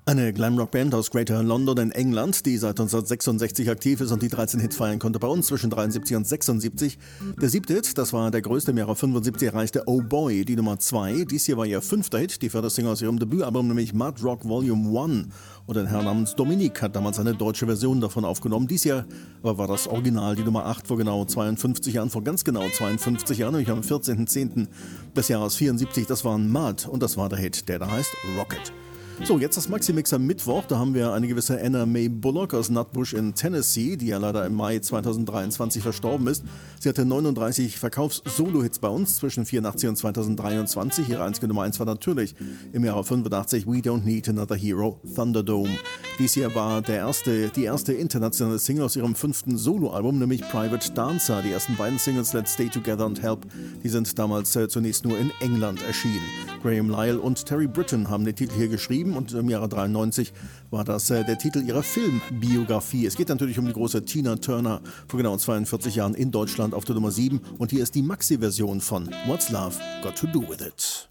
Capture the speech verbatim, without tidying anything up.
Eine Glamrock-Band aus Greater London in England, die seit neunzehnhundertsechsundsechzig aktiv ist und die dreizehn Hits feiern konnte bei uns zwischen dreiundsiebzig und sechsundsiebzig. Der siebte Hit, das war der größte, im Jahre fünfundsiebzig erreichte Oh Boy, die Nummer zwei. Dies hier war ihr fünfter Hit, die vierte Single aus ihrem Debütalbum, nämlich Mud Rock Volume eins. Und ein Herr namens Dominik hat damals eine deutsche Version davon aufgenommen. Dies Jahr aber war das Original, die Nummer acht, vor genau zweiundfünfzig Jahren, vor ganz genau zweiundfünfzig Jahren, nämlich am vierzehnten zehnten des Jahres vierundsiebzig. Das war ein Mud und das war der Hit, der da heißt Rocket. So, jetzt das Maxi-Mix am Mittwoch. Da haben wir eine gewisse Anna Mae Bullock aus Nutbush in Tennessee, die ja leider im Mai zweitausenddreiundzwanzig verstorben ist. Sie hatte neununddreißig Verkaufs-Solo-Hits bei uns zwischen vierundachtzig und zweitausenddreiundzwanzig. Ihre einzige Nummer eins war natürlich im Jahre fünfundachtzig We Don't Need Another Hero, Thunderdome. Dies hier war der erste, die erste internationale Single aus ihrem fünften Soloalbum, nämlich Private Dancer. Die ersten beiden Singles, Let's Stay Together und Help, die sind damals äh, zunächst nur in England erschienen. Graham Lyle und Terry Britten haben den Titel hier geschrieben und im Jahre dreiundneunzig war das äh, der Titel ihrer Filmbiografie. Es geht natürlich um die große Tina Turner, vor genau zweiundvierzig Jahren in Deutschland auf der Nummer sieben, und hier ist die Maxi-Version von What's Love Got to Do With It.